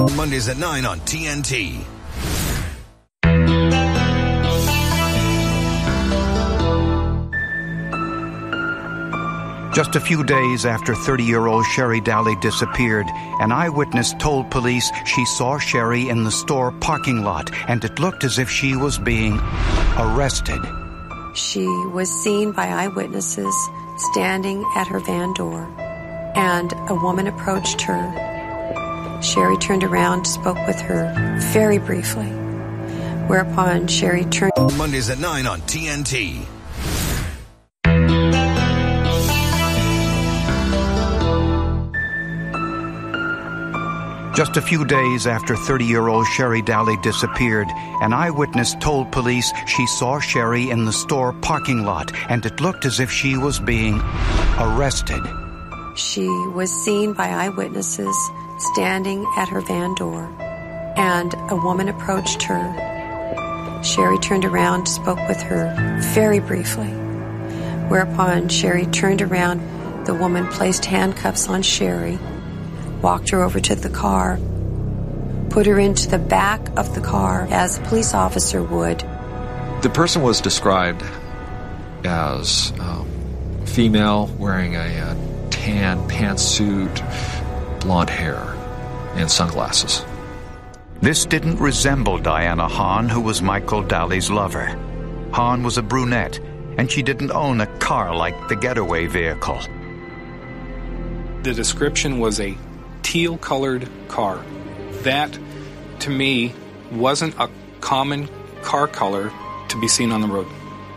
Mondays at 9 on TNT. Just a few days after 30-year-old Sherry Daly disappeared, an eyewitness told police she saw Sherry in the store parking lot, and it looked as if she was being arrested. She was seen by eyewitnesses standing at her van door, and a woman approached her. Sherry turned around, spoke with her very briefly, whereupon Sherry turned... Mondays at 9 on TNT. Just a few days after 30-year-old Sherry Daly disappeared, an eyewitness told police she saw Sherry in the store parking lot, and it looked as if she was being arrested. She was seen by eyewitnesses standing at her van door, and a woman approached her. Sherry turned around, spoke with her very briefly, whereupon Sherry turned around. The woman placed handcuffs on Sherry, walked her over to the car, put her into the back of the car as a police officer would. The person was described as female, wearing a tan pantsuit, blonde hair, and sunglasses. This didn't resemble Diana Hahn, who was Michael Daly's lover. Hahn was a brunette, and she didn't own a car like the getaway vehicle. The description was a teal-colored car. That, to me, wasn't a common car color to be seen on the road.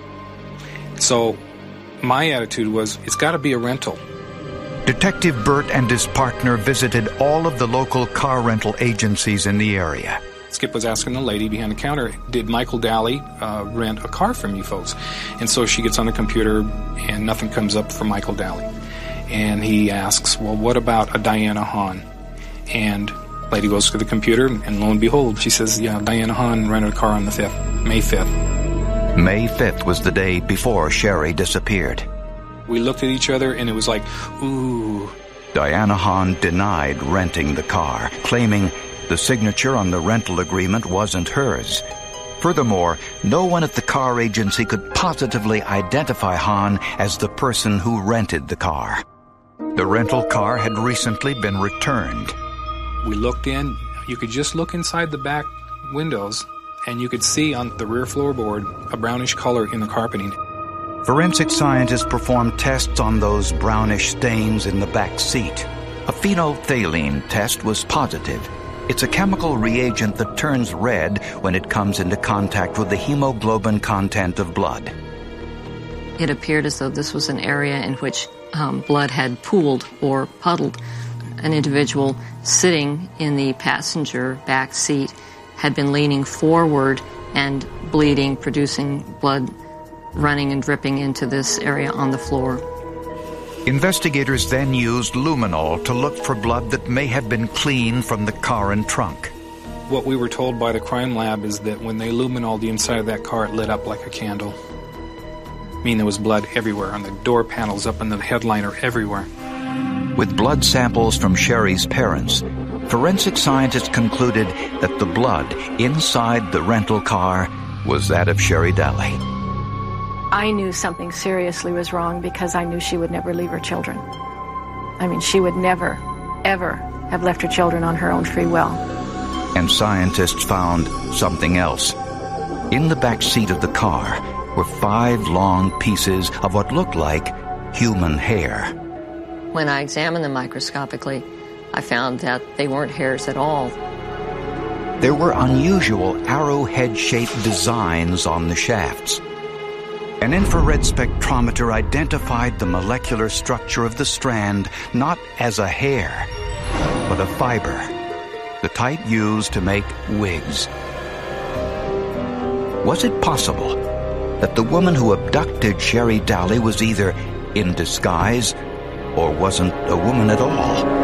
So my attitude was, it's got to be a rental. Detective Burt and his partner visited all of the local car rental agencies in the area. Skip was asking the lady behind the counter, did Michael Daly rent a car from you folks? And so she gets on the computer and nothing comes up for Michael Daly. And he asks, well, what about a Diana Hahn? And lady goes to the computer, and lo and behold, she says, yeah, Diana Hahn rented a car on the 5th, May 5th. May 5th was the day before Sherry disappeared. We looked at each other, and it was like, ooh. Diana Hahn denied renting the car, claiming the signature on the rental agreement wasn't hers. Furthermore, no one at the car agency could positively identify Hahn as the person who rented the car. The rental car had recently been returned. We looked in. You could just look inside the back windows, and you could see on the rear floorboard a brownish color in the carpeting. Forensic scientists performed tests on those brownish stains in the back seat. A phenolphthalein test was positive. It's a chemical reagent that turns red when it comes into contact with the hemoglobin content of blood. It appeared as though this was an area in which blood had pooled or puddled. An individual sitting in the passenger back seat had been leaning forward and bleeding, producing blood running and dripping into this area on the floor. Investigators then used luminol to look for blood that may have been clean from the car and trunk. What we were told by the crime lab is that when they luminoled the inside of that car, it lit up like a candle. I mean, there was blood everywhere, on the door panels, up in the headliner, everywhere. With blood samples from Sherry's parents, forensic scientists concluded that the blood inside the rental car was that of Sherry Daly. I knew something seriously was wrong because I knew she would never leave her children. I mean, she would never, ever have left her children on her own free will. And scientists found something else. In the back seat of the car were 5 long pieces of what looked like human hair. When I examined them microscopically, I found that they weren't hairs at all. There were unusual arrowhead-shaped designs on the shafts. An infrared spectrometer identified the molecular structure of the strand not as a hair, but a fiber, the type used to make wigs. Was it possible that the woman who abducted Sherry Daly was either in disguise or wasn't a woman at all?